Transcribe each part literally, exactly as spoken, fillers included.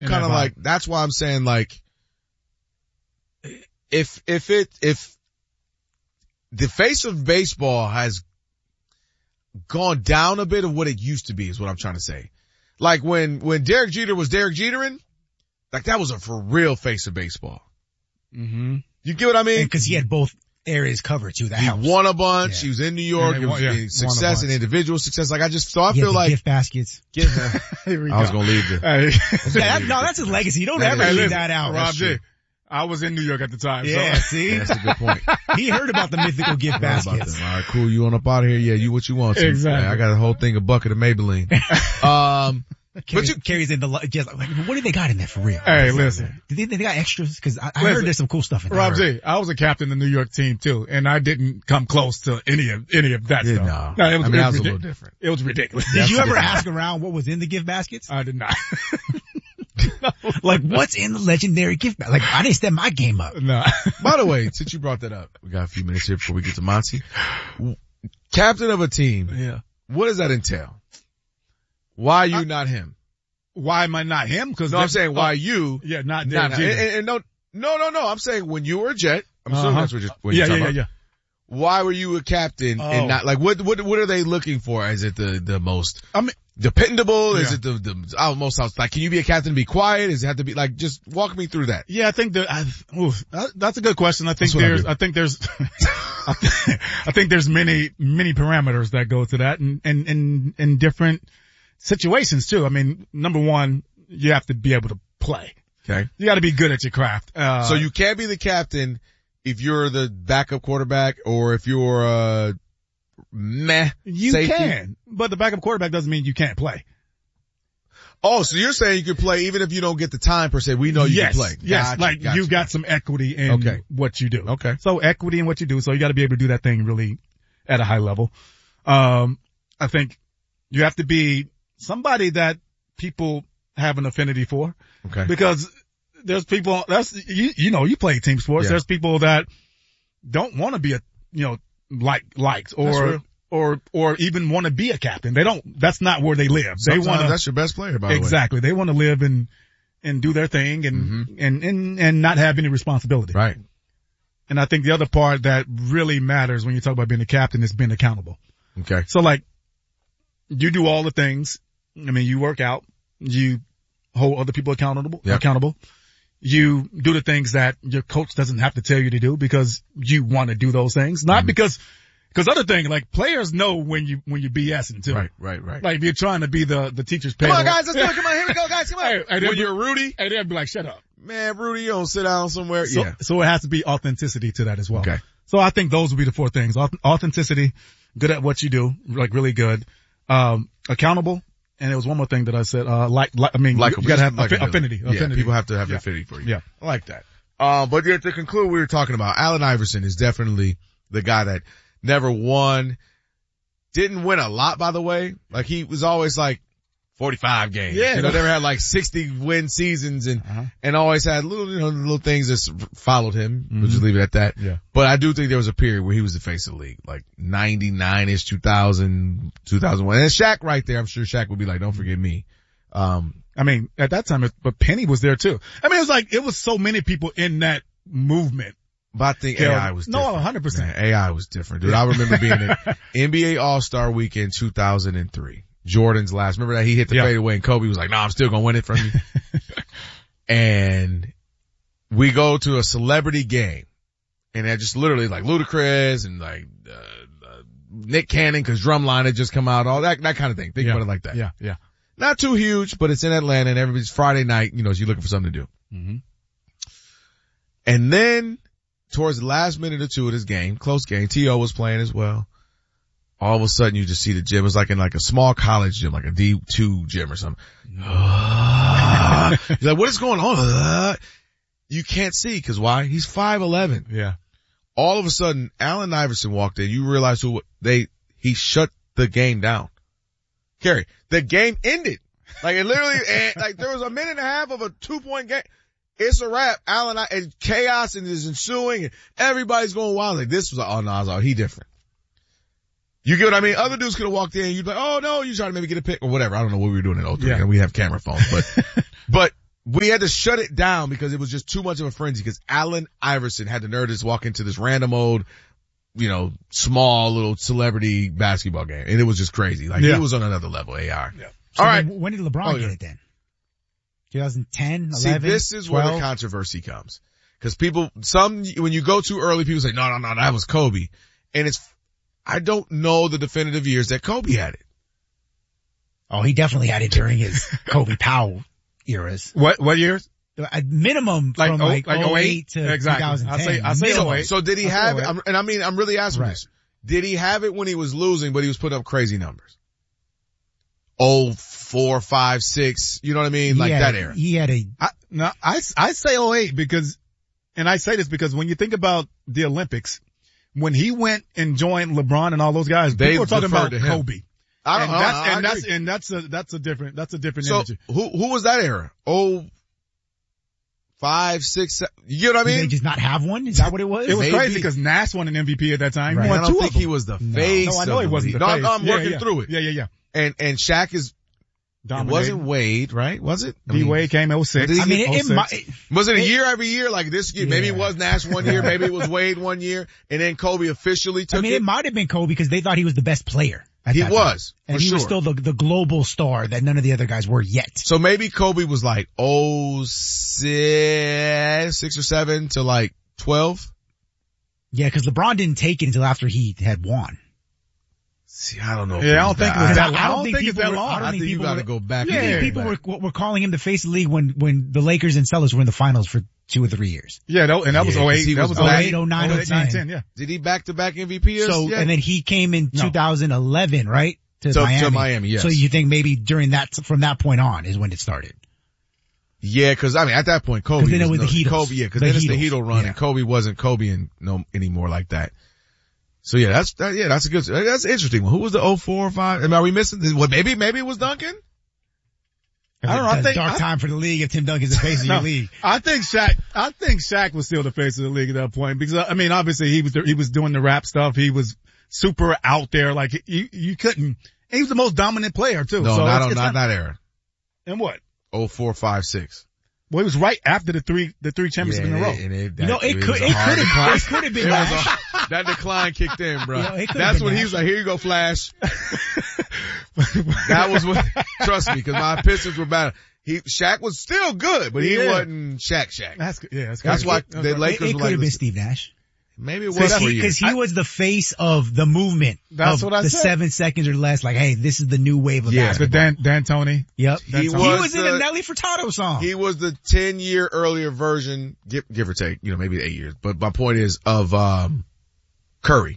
kind of like, that's why I'm saying like, if, if it, if the face of baseball has gone down a bit of what it used to be is what I'm trying to say. Like when, when Derek Jeter was Derek Jeterin, like that was a for real face of baseball. Mm-hmm. You get what I mean? Because he had both areas covered too. That he helps. won a bunch. Yeah. He was in New York. Yeah, it was yeah, success and individual success. Like I just, so I yeah, feel like gift baskets. Get, Here we I go. was gonna leave the. Hey. yeah, that, no, that's his legacy. You don't that ever is, leave listen, that out. Rob J. I was in New York at the time. Yeah, so. see? Yeah, that's a good point. He heard about the mythical gift baskets. All right, cool. You on up out of here? Yeah, you what you want to. Exactly. Yeah, I got a whole thing of bucket of Maybelline. um, Carries, but you carries in the, just, like, what do they got in there for real? Hey, listen. Did they, they got extras? Cause I, I listen, heard there's some cool stuff in there. Rob J, I was a captain of the New York team too, and I didn't come close to any of, any of that yeah, stuff. No, no, it was, I mean, it that was, was ridic- a little different. It was ridiculous. Did you ever ask around what was in the gift baskets? I did not. no. Like, what's in the legendary gift basket? Like, I didn't step my game up. No. By the way, since you brought that up, we got a few minutes here before we get to Monty. Captain of a team. Yeah. What does that entail? Why you, I, not him? Why am I not him? Cause no, I'm saying why you. Yeah, not Not, Derek and, and, and no, no, no, no. I'm saying when you were a Jet, I'm assuming uh-huh. that's what you're, what yeah, you're yeah, talking yeah, about. yeah. Why were you a captain oh. and not, like, what, what, what are they looking for? Is it the, the most I mean, dependable? Yeah. Is it the, the oh, most, like, can you be a captain and be quiet? Does it have to be, like, just walk me through that? Yeah, I think that, I, oof, that's a good question. I think there's, I, I think there's, I, th- I think there's many, many parameters that go to that and, and, and, and different situations too. I mean, number one, you have to be able to play. Okay. You gotta be good at your craft. Uh, so you can't be the captain if you're the backup quarterback or if you're uh meh you safety. can, but the backup quarterback doesn't mean you can't play. Oh, so you're saying you can play even if you don't get the time per se. We know you yes, can play. Yes, gotcha, like gotcha. you got some equity in okay. what you do. Okay. So equity in what you do. So you got to be able to do that thing really at a high level. Um, I think you have to be somebody that people have an affinity for. Okay. Because there's people, that's, you, you know, you play team sports. Yeah. There's people that don't want to be a, you know, like, likes or, or, or even want to be a captain. They don't, that's not where they live. Sometimes they want to, that's your best player, by the way. exactly. They want to live and, and do their thing and, mm-hmm. and, and, and not have any responsibility. Right. And I think the other part that really matters when you talk about being a captain is being accountable. Okay. So like, you do all the things. I mean, you work out, you hold other people accountable, yep. accountable. You do the things that your coach doesn't have to tell you to do because you want to do those things. Not mm-hmm. because, because other thing, like players know when you, when you're BSing too. Right, right, right. Like if you're trying to be the, the teacher's pet. Come on guys, let's do it. Come on, here we go guys, come on. Hey, hey, when be, you're Rudy. Hey, they'll be like, shut up. Man, Rudy, you don't sit down somewhere. So, yeah. So it has to be authenticity to that as well. Okay. So I think those would be the four things. Authenticity, good at what you do, like really good. Um, accountable. And there was one more thing that I said, uh, like, like I mean, like you, you gotta have like affi- affinity, yeah, affinity. people have to have yeah. affinity for you. Yeah. I like that. Uh, but yeah, to conclude, we were talking about Allen Iverson is definitely the guy that never won, didn't win a lot, by the way. Like he was always like forty-five games. Yeah. You know, never had like sixty win seasons and, uh-huh. and always had little, you know, little things that followed him. Mm-hmm. We'll just leave it at that. Yeah. But I do think there was a period where he was the face of the league, like ninety-nine-ish, two thousand, two thousand one. And Shaq right there, I'm sure Shaq would be like, don't forget me. Um, I mean, at that time, but Penny was there too. I mean, it was like, it was so many people in that movement. But I think A I was different. No, one hundred percent. Man, A I was different, dude. I remember being at N B A All-Star Weekend two thousand three. Jordan's last. Remember that he hit the yeah. fadeaway and Kobe was like, nah, I'm still gonna win it from you. And we go to a celebrity game. And they're just literally like Ludacris and like, uh, uh Nick Cannon cause Drumline had just come out, all that, that kind of thing. Think yeah. about it like that. Yeah, yeah. Not too huge, but it's in Atlanta and everybody's Friday night, you know, so you're looking for something to do. Mm-hmm. And then towards the last minute or two of this game, close game, T O was playing as well. All of a sudden you just see the gym. It was like in like a small college gym, like a D two gym or something. He's like, what is going on? You can't see because why? He's five eleven. Yeah. All of a sudden, Allen Iverson walked in. You realize who they, he shut the game down. Kerry, the game ended. Like it literally, and like there was a minute and a half of a two point game. It's a wrap. Allen, and chaos and is ensuing and everybody's going wild. Like this was, like, oh no, I was like, he different. You get what I mean? Other dudes could have walked in and you'd be like, oh no, you trying to maybe get a pick or whatever. I don't know what we were doing in oh three. Yeah. And we have camera phones, but, but we had to shut it down because it was just too much of a frenzy because Allen Iverson had the nerve to just walk into this random old, you know, small little celebrity basketball game. And it was just crazy. Like Yeah. he was on another level, A R. Yeah. So All right. then when did LeBron Oh, get yeah. it then? twenty ten, See, eleven, this is where twelve? the controversy comes. Cause people, some, when you go too early, people say, no, no, no, that was Kobe. And it's, I don't know the definitive years that Kobe had it. Oh, he definitely had it during his Kobe Powell eras. What, what years? A minimum Like, from oh, like, like oh eight oh eight? to Exactly. twenty ten. I'll say- I'll say Minimum. oh eight. So did he I'll say have oh it? eight. I'm, and I mean, I'm really asking Right. this. Did he have it when he was losing, but he was putting up crazy numbers? Oh, four, five, six, you know what I mean? He Like had- that era. He had a, I, no, I, I say oh eight because, and I say this because when you think about the Olympics, when he went and joined LeBron and all those guys, They people were talking deferred about to him. Kobe. I don't And know. that's, I and that's, agree. and that's a, that's a different, that's a different So energy. who, who was that era? Oh, five, six, seven, you know what I did they mean? just not have one? Is that what it was? It was Maybe. crazy because Nash won an M V P at that time. Right. He I won don't two think of them. he was the No. face. No, I know of he the wasn't league. the No, face. no, I'm Yeah, working yeah. through it. Yeah, yeah, yeah. And, and Shaq is, it Dominated. wasn't Wade, right? Was it? I D mean, Wade came oh six. Did he I mean, it, it, oh might, six. Was it a It- year every year? Like this year, maybe it Yeah. was Nash one year, maybe it was Wade one year, and then Kobe officially took I mean, it. it might have been Kobe because they thought he was the best player. At He that was, time. And for he was sure. still the, the global star that none of the other guys were yet. So maybe Kobe was like oh six, six or seven to like twelve. Yeah, because LeBron didn't take it until after he had won. See, I don't know. if Yeah, I don't was think it that. was I, that. I I don't don't think think it's people that were- I long. don't I think think you people got to were- go back. You Yeah, think and people back. were, were calling him the face of the league when, when the Lakers and Celtics were in the finals for two or three years. Yeah, that, and that was Yeah, 'cause oh eight. he That was was back- oh eight, oh nine, oh eight, nine, ten. ten, yeah. Did he back to back M V P? So, yeah. and then he came in No. two thousand eleven, right? To, To- to Miami. Miami, yes. So you think maybe during that, from that point on is when it started. yeah, cause I mean at that point Kobe 'Cause then it was no, the Heatles. Kobe, yeah, cause The then it's the Heatles. Heatle run Yeah. and Kobe wasn't Kobe and no anymore like that. So yeah, that's, that, yeah, that's a good, that's an interesting one. Who was the oh four or five? Am I, are we missing? What, maybe, maybe it was Duncan? I don't know. I It's a think- dark I- time for the league if Tim Duncan's the face of No, your league. I think Shaq, I think Shaq was still the face of the league at that point because, I mean, obviously he was, he was doing the rap stuff. He was super out there. Like you, you couldn't, and he was the most dominant player too. No, so not it's, on, it's not, that era. And what? oh four, five, six. Well, it was right after the three, the three championships in a row. And it, You know, that- it was could, a it hard could decline. have, it could have been It was Nash. a- that decline kicked in, bro. You know, it could've That's been when he Nash. was like, here you go, Flash. That was what, trust me, cause my Pistons were bad. He, Shaq was still good, but he Yeah. wasn't Shaq Shaq. That's good. Yeah, that's, That's good. why That's the right. Lakers It, it were could like, have been listen, Steve Nash. maybe it was Because for he, you. 'cause he was the face of the movement. That's of what I the said. seven seconds or less. Like, hey, this is the new wave of Yeah. basketball. The Dan, Dan Tony. Yep. He He was was in the- a Nelly Furtado song. He was the ten year earlier version, give, give or take, you know, maybe eight years. But my point is of, um, Curry.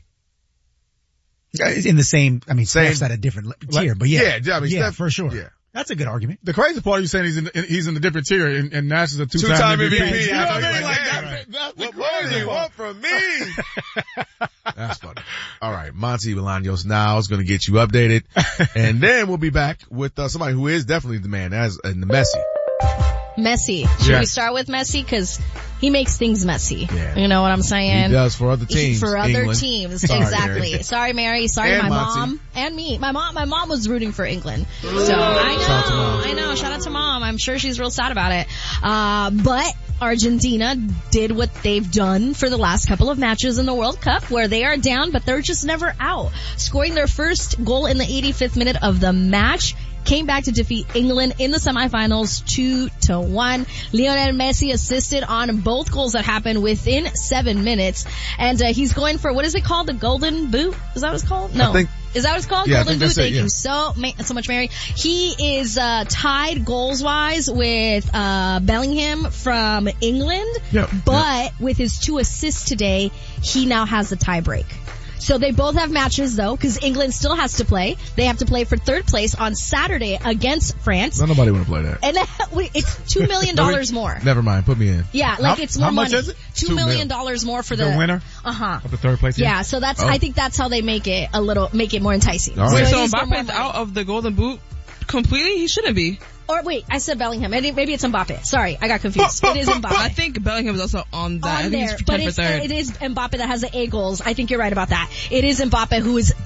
in the same, I mean, Same- Steph's at a different le- tier, but yeah. Yeah, I mean, yeah, Steph- for sure. yeah. That's a good argument. The crazy part, you saying he's in, he's in a different tier and, and Nash is a two-time, Two-time M V P. M V P. You know what I Yeah, mean? Like, yeah, that's, right. that's the What more do crazy you part. want from me? That's funny. All right. Monty Bolaños now is going to get you updated. And then we'll be back with uh, somebody who is definitely the man, as in the Messi. Messy. Should Yeah. we start with Messi? Cause he makes things messy. Yeah. You know what I'm saying? He does for other teams. For other England. teams, Sorry, exactly. Mary. Sorry, Mary. Sorry, And my Monty. mom and me. My mom, my mom was rooting for England. So I Shout out to know, mom. I know. Shout out to mom. I'm sure she's real sad about it. Uh, but Argentina did what they've done for the last couple of matches in the World Cup, where they are down, but they're just never out. Scoring their first goal in the eighty-fifth minute of the match. Came back to defeat England in the semifinals two to one. Lionel Messi assisted on both goals that happened within seven minutes. And uh, he's going for, what is it called? The Golden Boot? Is that what it's called? No. I think- Is that what it's called? Yeah, I Golden think that's Boot. it, Thank yeah. you so, ma- so much, Mary. He is uh tied goals-wise with uh Bellingham from England. Yep. But with his two assists today, he now has the tie break. So they both have matches though, because England still has to play. They have to play for third place on Saturday against France. No, nobody want to play that. And uh, wait, it's two million dollars more. Never mind. Put me in. Yeah, like How- it's more how much money. is it? Two Two million mil. dollars more for the, The winner Uh huh. of the third place. Yeah, so that's, Oh. I think that's how they make it a little, make it more enticing. All So right. it Wait, so is for more Mbappe's money. out of the Golden Boot completely? He shouldn't be. Or wait, I said Bellingham. Maybe maybe it's Mbappe. Sorry, I got confused. It is I Mbappe. think Bellingham is also on that. I On think there, he's but ten for it's, third. it is Mbappe that has the A goals. I think you're right about that. It is Mbappe who is tied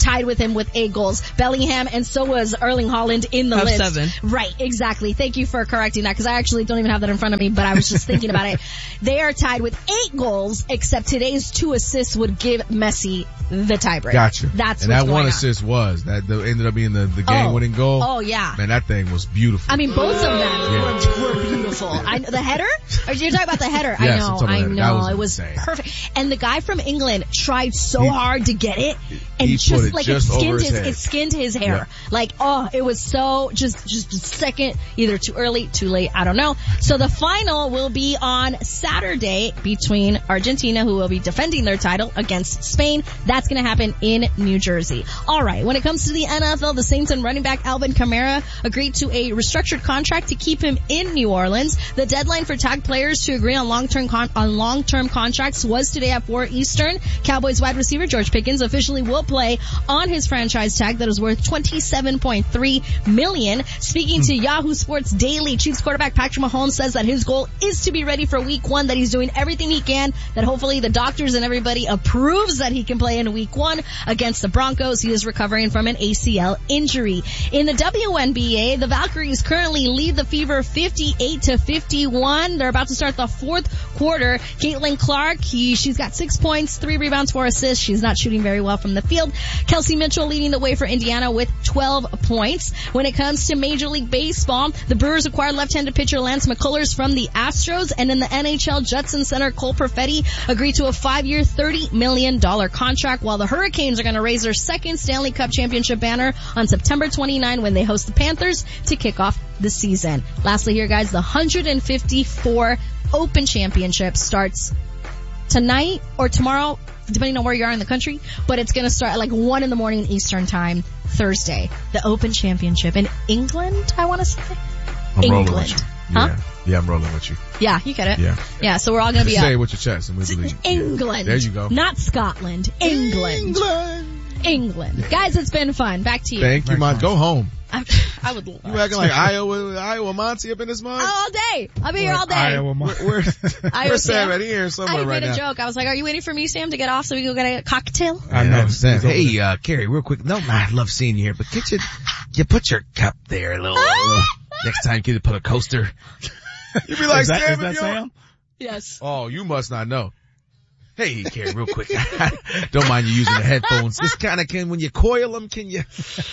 tied with him with eight goals. Bellingham, and so was Erling Haaland in the Have list. seven. Right, exactly. Thank you for correcting that, because I actually don't even have that in front of me, but I was just thinking about it. They are tied with eight goals, except today's two assists would give Messi the tiebreaker. Gotcha. That's and what's that going one on. assist was that the, ended up being the, the game-winning goal. Oh, yeah. Man, that thing was beautiful. I mean, both of them Yeah. were, were beautiful. I, the header? Or you're talking about the header? Yes, I I'm know, talking about I the header. know. That was It was insane. perfect. And the guy from England tried so He- hard to get it, and he just put it like just it skinned over his his, head. it skinned his hair. Yeah. Like, oh, it was so just just a second, either too early, too late, I don't know. So the final will be on Saturday between Argentina, who will be defending their title, against Spain. That's going to happen in New Jersey. All right. When it comes to the N F L, the Saints and running back Alvin Kamara agreed to a restructured contract to keep him in New Orleans. The deadline for tag players to agree on long-term con- on long-term contracts was today at four Eastern. Cowboys wide receiver George Pickens officially will play on his franchise tag that is worth twenty-seven point three million dollars. Speaking to Yahoo Sports Daily, Chiefs quarterback Patrick Mahomes says that his goal is to be ready for week one, that he's doing everything he can, that hopefully the doctors and everybody approves that he can play in week one against the Broncos. He is recovering from an A C L injury. In the W N B A, the Valkyries currently lead the Fever fifty-eight to fifty-one. They're about to start the fourth quarter. Caitlin Clark, he, she's got six points, three rebounds, four assists. She's not shooting very well from the field. Kelsey Mitchell leading the way for Indiana with twelve points. When it comes to Major League Baseball, the Brewers acquired left-handed pitcher Lance McCullers from the Astros, and in the N H L, Judson center Cole Perfetti agreed to a five-year, thirty million dollars contract, while the Hurricanes are going to raise their second Stanley Cup championship banner on September twenty-ninth when they host the Panthers to kick off the season. Lastly here, guys, the one hundred fifty-four Open Championship starts tonight or tomorrow, depending on where you are in the country, but it's going to start at like one in the morning Eastern time, Thursday. The Open Championship in England, I want to say. I'm England. rolling with you. Huh? Yeah. Yeah, I'm rolling with you. Yeah, you get it. Yeah. Yeah, so we're all going to be Say it up. with your chest and we believe. England. There you go. Not Scotland. England. England. England. Guys, it's been fun. Back to you. Thank you, man. Go home. I, I would love You acting like Iowa, Iowa Monty up in this month? all day. I'll be here all day. Iowa, Where, where, Iowa where's Sam Sam? at? He here I somewhere right made a now. joke. I was like, are you waiting for me, Sam, to get off so we can go get a cocktail? I know. Sam, hey, uh, Carrie, real quick. No, I love seeing you here, but get you, you put your cup there a little, a little next time, can you put a coaster? You be like, Is that, Sam, is if that you don't- Sam? Yes. Oh, you must not know. Hey, Carrie, real quick. Don't mind you using the headphones. This kind of can, when you coil them, can you,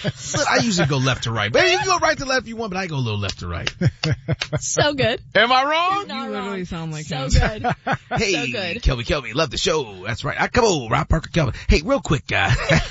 I usually go left to right, but you can go right to left if you want, but I go a little left to right. So good. Am I wrong? Not You literally wrong. sound like So him. good. Hey, So good. Kelby, Kelby, love the show. That's right. I, come on, Rob Parker, Kelby. Hey, real quick, uh,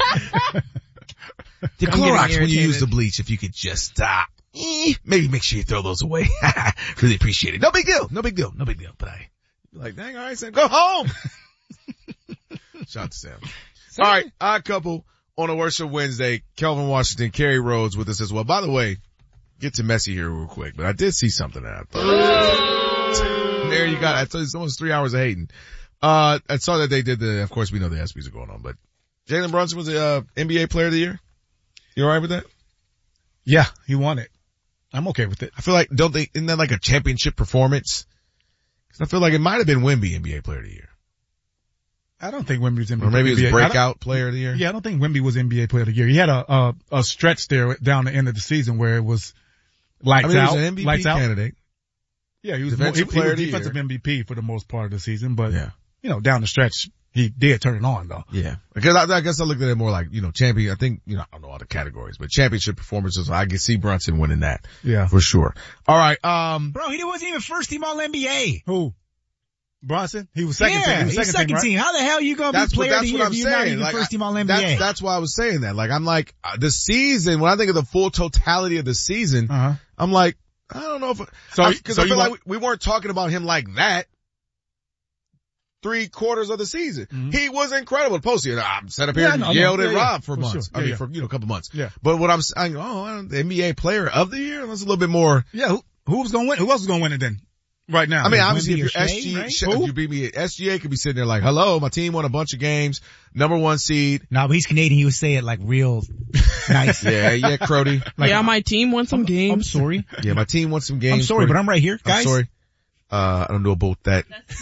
the I'm getting Clorox, when you irritated. use the bleach, if you could just, uh, eh, maybe make sure you throw those away. Really appreciate it. No big deal. No big deal. No big deal. But I, Like, dang, all right, Sam, go home. Shout out to Sam. All right, odd couple on a Worship Wednesday. Kelvin Washington, Kerry Rhodes with us as well. By the way, get to Messi here real quick, but I did see something that I thought. There you got it. I told you it's almost three hours of hating. Uh, I saw that they did the, of course we know the ESPYs are going on, but Jalen Brunson was the, uh, N B A player of the year. You alright with that? Yeah, he won it. I'm okay with it. I feel like, don't they, isn't that like a championship performance? Cause I feel like it might have been Wemby N B A player of the year. I don't think Wemby was N B A. Or maybe it was N B A. I don't- breakout player of the year. Yeah, I don't think Wemby was N B A player of the year. He had a, a, a stretch there down the end of the season where it was lights I mean, he out. was an M V P lights out. candidate. Yeah, he was, Defensive he, player he of was the defensive year. M V P for the most part of the season, but Yeah. you know, down the stretch, he did turn it on though. Yeah. Because I, I guess I looked at it more like, you know, champion, I think, you know, I don't know all the categories, but championship performances, I can see Brunson winning that. Yeah. For sure. All right, um, bro, he wasn't even first team all N B A. Who? Bronson? He was second yeah, team. He was he's second, team, right? team. How the hell are you gonna that's be what, player of that's the what year I'm if you're not saying. even Like, first team all N B A? that's, that's why I was saying that. Like, I'm like, uh, the season, when I think of the full totality of the season, Uh-huh. I'm like, I don't know if, So, I, cause so I feel you like want- we, we weren't talking about him like that three quarters of the season. Mm-hmm. He was incredible. Posted, I'm set up here Yeah, and no, no, yelled yeah, at yeah, Rob for, for months. sure. I Yeah, mean, yeah. for, you know, a couple months. Yeah. But what I'm saying, oh, I don't- the N B A player of the year, that's a little bit more. Yeah, who, who was gonna win? Who else was gonna win it then? Right now. I mean, Yeah, obviously, Wemby if you're or S Shea, G, right? Sh- Who? if you beat me, S G A could be sitting there like, hello, my team won a bunch of games, number one seed. No, but he's Canadian. He would say it like real nice. Yeah, yeah, Crody. Like- yeah, my team won some games. I'm sorry. Yeah, my team won some games. I'm sorry, Crody. but I'm right here, guys. I'm sorry. Uh, I don't know about that. I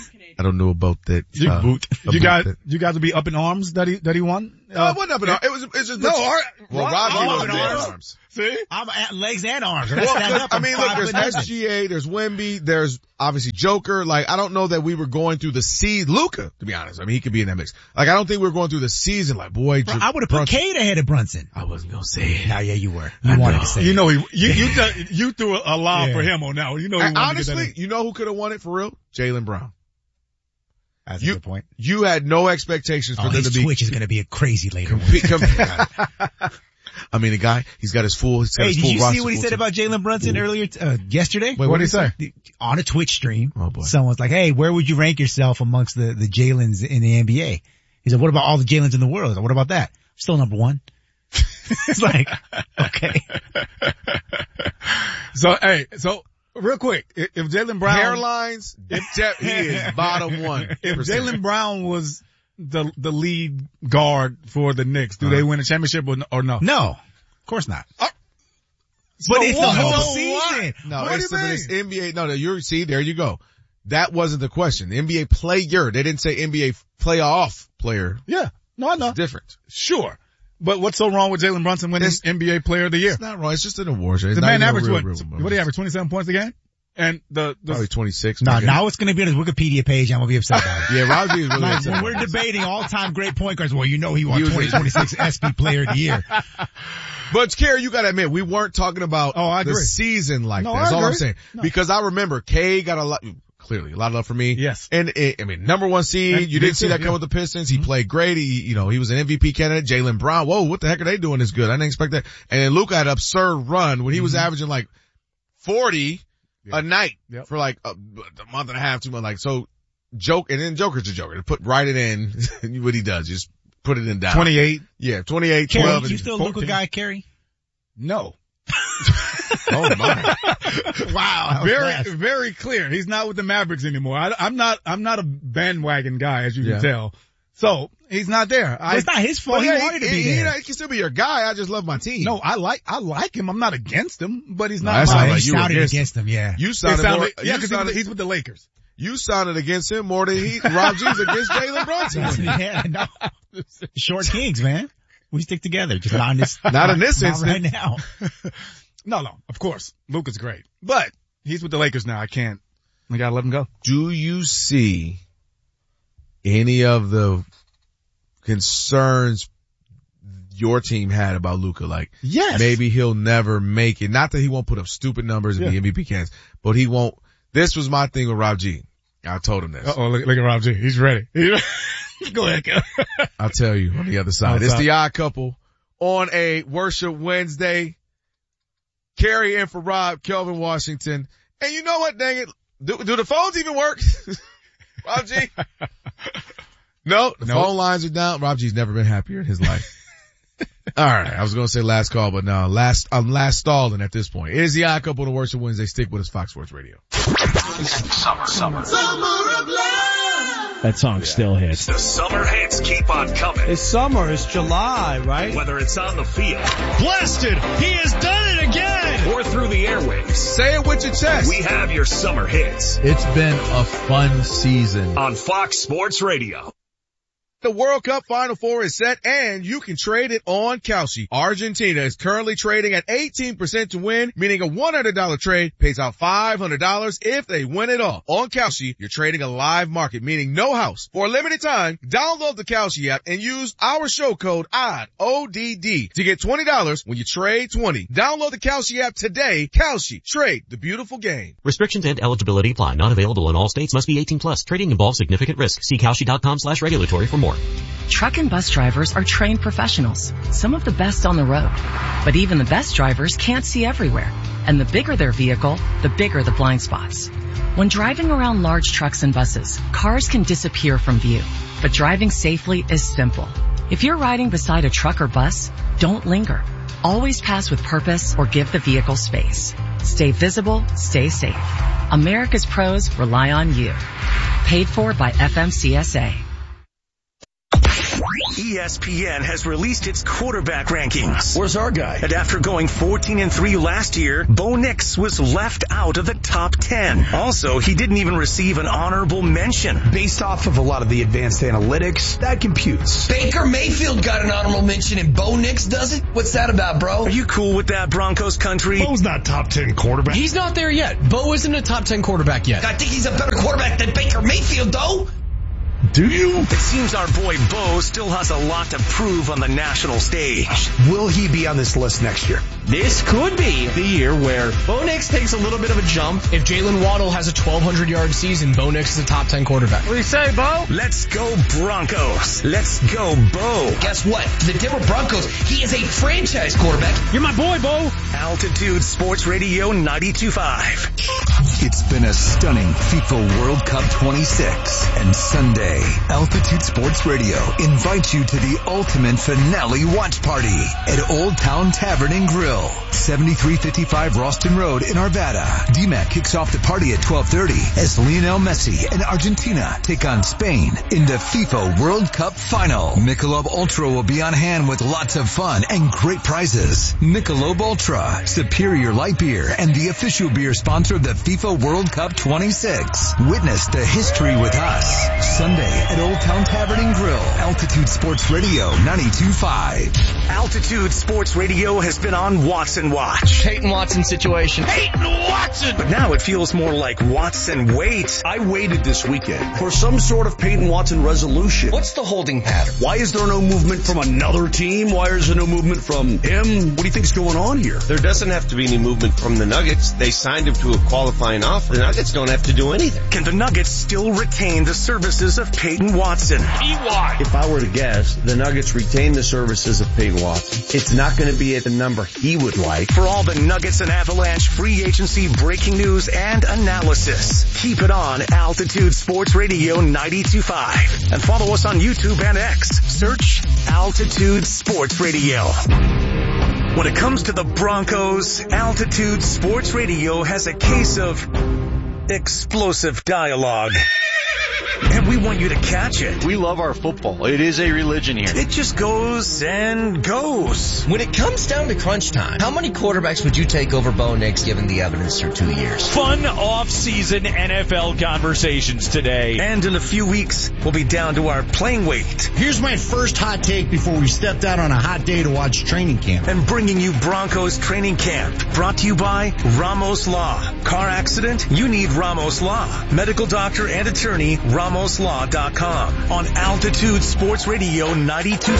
I don't know about that. You, uh, boot. you about got that. you guys to be up in arms that he that he won. No, it wasn't up in arms. It was. It's just No, all right. well, Rob- Robbie I'm was up in in arms. arms. See, I'm at legs and arms. Well, Let's stand 'cause, up. I I'm mean, look, five there's foot nothing. S G A, there's Wemby, there's obviously Joker. Like, I don't know that we were going through the season. Luka, to be honest. I mean, he could be in that mix. Like, I don't think we were going through the season like, boy, Bro, I would have put Brunson. Cade ahead of Brunson. I wasn't going to say it. Nah, yeah, you were. You I wanted know. to say you it. know he you you th- you threw a lob Yeah. for him on that one. You know he And wanted to get that honestly, in. you know who could have won it for real? Jaylen Brown. That's a you- good point. You had no expectations for Oh, them his to be. Twitch is going to be a crazy later. Compete, com- I mean, the guy, he's got his full, he's got Hey, his did full you see roster what he full said team. about Jalen Brunson earlier, uh, yesterday? Wait, what did he say? On a Twitch stream. Oh, boy. Someone's like, hey, where would you rank yourself amongst the, the Jalen's in the N B A? He said, what about all the Jalen's in the world? I said, what about that? Still number one. It's like, okay. So hey, so real quick, if, if Jaylen Brown Hairlines, de- he is bottom one. if Jaylen Brown was the the lead guard for the Knicks, do Uh-huh. they win a championship or, or no? No, of course not. Uh, but so it's what? the whole So season. No, What it's, do you it's mean? N B A. No, no, you see, there you go. That wasn't the question. The N B A player. They didn't say N B A playoff player. Yeah, no, I know. It's different. Sure. But what's so wrong with Jalen Brunson winning It's- N B A Player of the Year? It's not wrong. It's just an award show. It's The not man even a averaged real, what? real What award. do he average? twenty-seven points a game? And the, the Probably twenty-six. No, maybe. now it's going to be on his Wikipedia page. I'm going to be upset about it. Yeah, Robbie is really Like, upset when about we're this. debating all-time great point guards, well, you know he won He was- twenty twenty-six S P Player of the Year. But Kerry, you gotta admit, we weren't talking about Oh, I the agree. season like No, that. That's I all I'm agree. saying. No. Because I remember K got a lot, clearly a lot of love for me. Yes. And it, I mean, number one seed, And you me didn't see too, that yeah. come with the Pistons. He played great. He, you know, he was an M V P candidate. Jaylen Brown. Whoa, what the heck are they doing this good? I didn't expect that. And then Luka had an absurd run when he was averaging like forty Yeah. a night Yep. for like a, a month and a half, two months. Like, so joke, and then Joker's a Joker. To put, write it in, what he does, just put it in down. twenty-eight. Yeah, twenty-eight, Kerry, twelve. you and still a Luka fourteen. guy, Kerry? No. Oh my. Wow. Very, very clear. He's not with the Mavericks anymore. I, I'm not, I'm not a bandwagon guy, as you Yeah. can tell. So, he's not there. But it's not his fault. But He yeah, wanted to he, be he, there. he can still be your guy. I just love my team. No, I like, I like him. I'm not against him, but he's No, not that my, sounds Oh, like he you were sounded against against him, yeah. you it sounded, sounded, more, yeah, you cause he's, sounded, with- he's with the Lakers. you sounded against him more than he, Rob G's against Jalen Brunson. yeah, no. Short kings, man. We stick together. Just not in this. Not in this not instant. right now. No, no, of course. Luka's great, but he's with the Lakers now. I can't, I gotta let him go. Do you see any of the concerns your team had about Luka? Like, Yes. maybe he'll never make it. Not that he won't put up stupid numbers and Yeah. be M V P candidates, but he won't. This was my thing with Rob G. I told him this. Uh oh, look, look at Rob G. He's ready. Go ahead, Kev. I'll tell you on the other side. What's It's up? the Odd Couple on a Worship Wednesday. Carrie in for Rob, Kelvin Washington. And you know what, dang it? Do, do the phones even work? Rob G? No, the Nope. phone lines are down. Rob G's never been happier in his life. All right. I was going to say last call, but no, last, I'm last stalling at this point. It is the Odd Couple on a Worship Wednesday. Stick with us, Fox Sports Radio. Summer, summer. That song still hits. The summer hits keep on coming. It's summer. It's July, right? Whether it's on the field Blasted! He has done it again! or through the airwaves, Say it with your chest. we have your summer hits It's been a fun season. on Fox Sports Radio. The World Cup Final Four is set and you can trade it on Kalshi. Argentina is currently trading at eighteen percent to win, meaning a one hundred dollars trade pays out five hundred dollars if they win it all. On Kalshi, you're trading a live market, meaning no house. For a limited time, download the Kalshi app and use our show code O D D, O D D, to get twenty dollars when you trade twenty. Download the Kalshi app today. Kalshi, trade the beautiful game. Restrictions and eligibility apply. Not available in all states. Must be eighteen plus. Trading involves significant risk. See Kalshi dot com slash regulatory for more. Truck and bus drivers are trained professionals, some of the best on the road. But even the best drivers can't see everywhere. And the bigger their vehicle, the bigger the blind spots. When driving around large trucks and buses, cars can disappear from view. But driving safely is simple. If you're riding beside a truck or bus, don't linger. Always pass with purpose or give the vehicle space. Stay visible, stay safe. America's pros rely on you. Paid for by F M C S A. E S P N has released its quarterback rankings. Where's our guy? And after going fourteen and three last year, Bo Nix was left out of the top ten. Also, he didn't even receive an honorable mention. Based off of a lot of the advanced analytics, that computes. Baker Mayfield got an honorable mention and Bo Nix doesn't? What's that about, bro? Are you cool with that, Broncos country? Bo's not top ten quarterback. He's not there yet. Bo isn't a top ten quarterback yet. I think he's a better quarterback than Baker Mayfield, though. Do you? It seems our boy Bo still has a lot to prove on the national stage. Will he be on this list next year? This could be the year where Bo Nix takes a little bit of a jump. If Jalen Waddle has a twelve hundred yard season, Bo Nix is a top ten quarterback. What do you say, Bo? Let's go Broncos. Let's go Bo. Guess what? The Denver Broncos, he is a franchise quarterback. You're my boy, Bo. Altitude Sports Radio ninety-two point five. It's been a stunning FIFA World Cup twenty-six, and Sunday, Altitude Sports Radio invites you to the ultimate finale watch party at Old Town Tavern and Grill, seventy-three fifty-five Ralston Road in Arvada. D MAC kicks off the party at twelve thirty as Lionel Messi and Argentina take on Spain in the FIFA World Cup final. Michelob Ultra will be on hand with lots of fun and great prizes. Michelob Ultra, superior light beer and the official beer sponsor of the FIFA World Cup twenty-six. Witness the history with us. Sunday at Old Town Tavern and Grill. Altitude Sports Radio ninety-two point five. Altitude Sports Radio has been on Watson Watch. Peyton Watson situation. Peyton Watson! But now it feels more like Watson Wait. I waited this weekend for some sort of Peyton Watson resolution. What's the holding pattern? Why is there no movement from another team? Why is there no movement from him? What do you think's going on here? There doesn't have to be any movement from the Nuggets. They signed him to a qualifying offer. The Nuggets don't have to do anything. Can the Nuggets still retain the services of Peyton Watson? P Y. If I were to guess, the Nuggets retain the services of Peyton Watson. It's not going to be at the number he would like. For all the Nuggets and Avalanche free agency breaking news and analysis, keep it on Altitude Sports Radio ninety-two point five. And follow us on YouTube and X. Search Altitude Sports Radio. When it comes to the Broncos, Altitude Sports Radio has a case of explosive dialogue. And we want you to catch it. We love our football. It is a religion here. It just goes and goes. When it comes down to crunch time, how many quarterbacks would you take over Bo Nix given the evidence through two years? Fun off-season N F L conversations today. And in a few weeks, we'll be down to our playing weight. Here's my first hot take before we stepped out on a hot day to watch training camp. And bringing you Broncos training camp. Brought to you by Ramos Law. Car accident? You need Ramos Law. Medical doctor and attorney, Ramos Law dot com on Altitude Sports Radio ninety-two point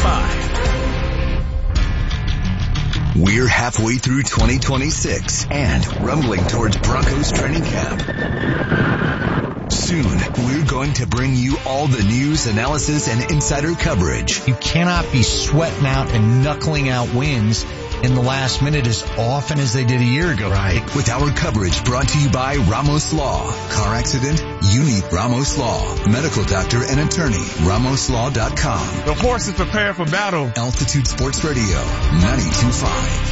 five. We're halfway through twenty twenty-six and rumbling towards Broncos training camp. Soon, we're going to bring you all the news, analysis, and insider coverage. You cannot be sweating out and knuckling out wins in the last minute as often as they did a year ago. Right. With our coverage brought to you by Ramos Law. Car accident? You need Ramos Law. Medical doctor and attorney. Ramos Law dot com. The forces prepare for battle. Altitude Sports Radio ninety-two point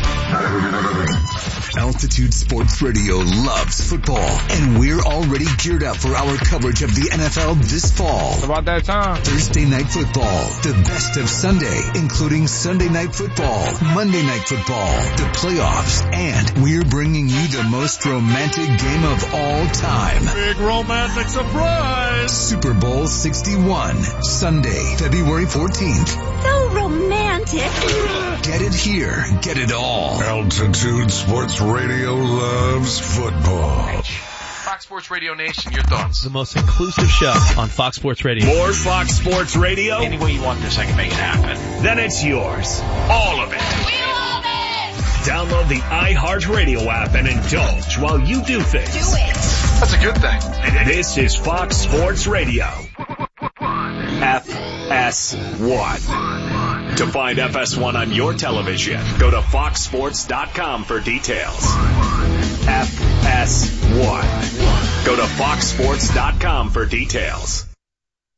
five. Altitude Sports Radio loves football, and we're already geared up for our coverage of the N F L this fall. It's about that time. Thursday Night Football, the best of Sunday, including Sunday Night Football, Monday Night Football, the playoffs, and we're bringing you the most romantic game of all time. Big romantic surprise! Super Bowl sixty-one, Sunday, February fourteenth. So romantic. Get it here. Get it all. Altitude Sports Radio loves football. Fox Sports Radio Nation, your thoughts? The most inclusive show on Fox Sports Radio. More Fox Sports Radio? Any way you want this, I can make it happen. Then it's yours. All of it. We love it! Download the iHeartRadio app and indulge while you do things. Do it. That's a good thing. This is Fox Sports Radio. F S one. To find F S one on your television, go to fox sports dot com for details. F S one. Go to fox sports dot com for details.